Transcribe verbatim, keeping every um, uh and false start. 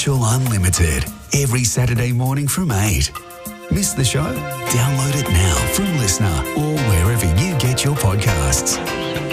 Mitchell Unlimited, every Saturday morning from eight. Miss the show? Download it now from Listener or wherever you get your podcasts.